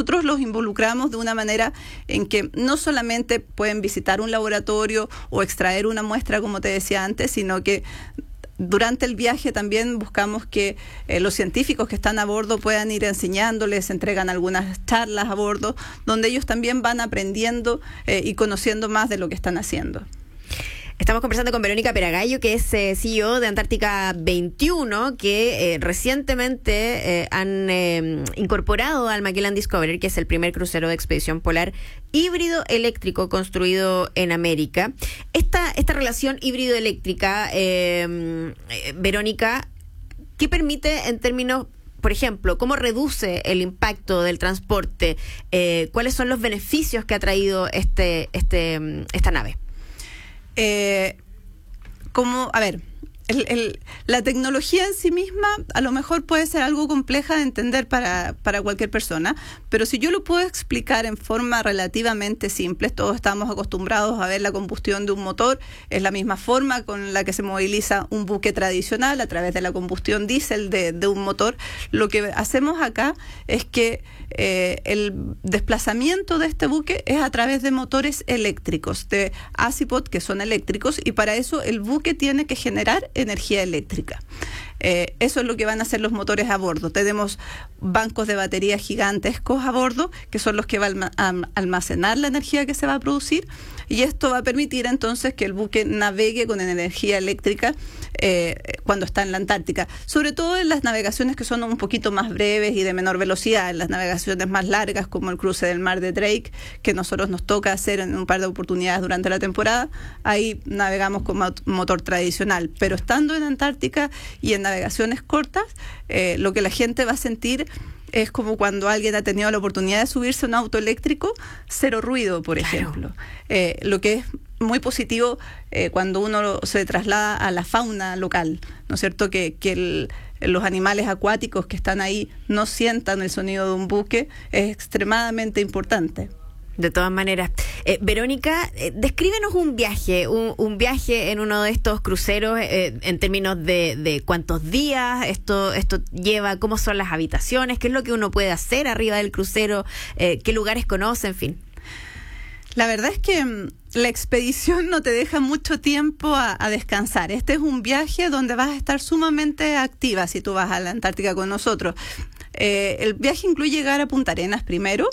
nosotros los involucramos de una manera en que no solamente pueden visitar un laboratorio o extraer una muestra, como te decía antes, sino que durante el viaje también buscamos que los científicos que están a bordo puedan ir enseñándoles, entregan algunas charlas a bordo, donde ellos también van aprendiendo y conociendo más de lo que están haciendo. Estamos conversando con Verónica Peragallo, que es CEO de Antártica 21, que recientemente han incorporado al Magellan Discoverer, que es el primer crucero de expedición polar híbrido eléctrico construido en América. Esta relación híbrido-eléctrica, Verónica, ¿qué permite en términos, por ejemplo, cómo reduce el impacto del transporte? ¿Cuáles son los beneficios que ha traído esta nave? La tecnología en sí misma a lo mejor puede ser algo compleja de entender para cualquier persona, pero si yo lo puedo explicar en forma relativamente simple, todos estamos acostumbrados a ver la combustión de un motor, es la misma forma con la que se moviliza un buque tradicional a través de la combustión diésel de un motor. Lo que hacemos acá es que el desplazamiento de este buque es a través de motores eléctricos, de Azipod, que son eléctricos, y para eso el buque tiene que generar energía eléctrica. Eso es lo que van a hacer los motores a bordo. Tenemos bancos de baterías gigantescos a bordo, que son los que van a almacenar la energía que se va a producir, y esto va a permitir entonces que el buque navegue con energía eléctrica cuando está en la Antártica, sobre todo en las navegaciones que son un poquito más breves y de menor velocidad. En las navegaciones más largas, como el cruce del mar de Drake, que nosotros nos toca hacer en un par de oportunidades durante la temporada, ahí navegamos con motor tradicional, pero estando en Antártica y en navegaciones cortas, lo que la gente va a sentir es como cuando alguien ha tenido la oportunidad de subirse a un auto eléctrico, cero ruido, por ejemplo. Lo que es muy positivo cuando uno se traslada a la fauna local, ¿no es cierto? Que los animales acuáticos que están ahí no sientan el sonido de un buque, es extremadamente importante. De todas maneras. Verónica, descríbenos un viaje en uno de estos cruceros en términos de cuántos días esto lleva, cómo son las habitaciones, qué es lo que uno puede hacer arriba del crucero, qué lugares conoce, en fin. La verdad es que la expedición no te deja mucho tiempo a descansar. Este es un viaje donde vas a estar sumamente activa si tú vas a la Antártica con nosotros. El viaje incluye llegar a Punta Arenas primero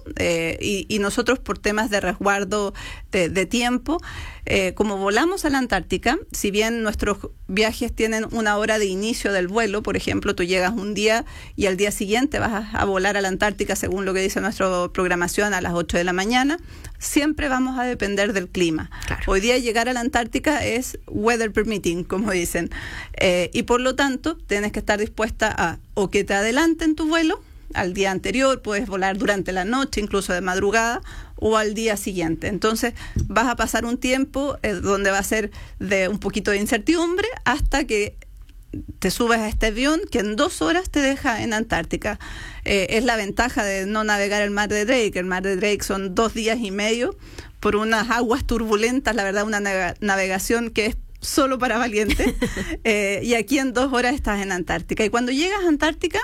y nosotros por temas de resguardo de tiempo, como volamos a la Antártica, si bien nuestros viajes tienen una hora de inicio del vuelo, por ejemplo, tú llegas un día y al día siguiente vas a volar a la Antártica según lo que dice nuestra programación a las 8 de la mañana, siempre vamos a depender del clima. Claro. Hoy día llegar a la Antártica es weather permitting, como dicen, y por lo tanto tienes que estar dispuesta a o que te adelanten tu vuelo al día anterior, puedes volar durante la noche, incluso de madrugada, o al día siguiente. Entonces vas a pasar un tiempo donde va a ser de un poquito de incertidumbre hasta que te subes a este avión que en 2 horas te deja en Antártica. Es la ventaja de no navegar el mar de Drake. El mar de Drake son 2 días y medio por unas aguas turbulentas, la verdad, una navegación que es solo para valientes. Y aquí en 2 horas estás en Antártica. Y cuando llegas a Antártica,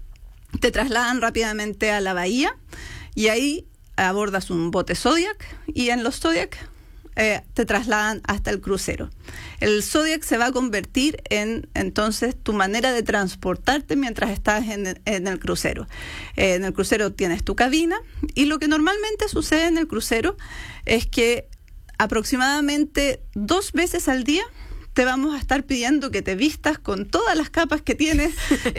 te trasladan rápidamente a la bahía y ahí abordas un bote Zodiac y en los Zodiac te trasladan hasta el crucero. El Zodiac se va a convertir en entonces tu manera de transportarte mientras estás en el crucero. En el crucero tienes tu cabina y lo que normalmente sucede en el crucero es que aproximadamente 2 veces al día te vamos a estar pidiendo que te vistas con todas las capas que tienes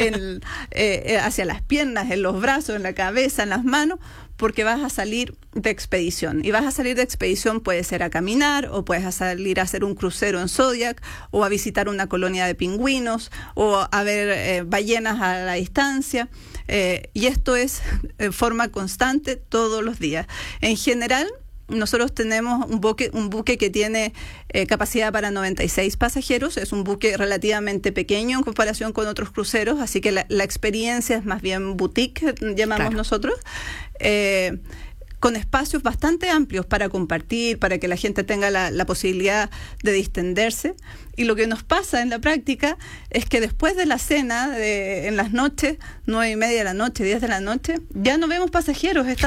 hacia las piernas, en los brazos, en la cabeza, en las manos, porque vas a salir de expedición. Y vas a salir de expedición, puede ser a caminar, o puedes salir a hacer un crucero en Zodiac, o a visitar una colonia de pingüinos, o a ver ballenas a la distancia. Y esto es en forma constante todos los días. En general, nosotros tenemos un buque que tiene capacidad para 96 pasajeros. Es un buque relativamente pequeño en comparación con otros cruceros, así que la experiencia es más bien boutique, llamamos nosotros, con espacios bastante amplios para compartir, para que la gente tenga la posibilidad de distenderse. Y lo que nos pasa en la práctica es que después de la cena, en las noches, 9:30 de la noche, 10 de la noche, ya no vemos pasajeros.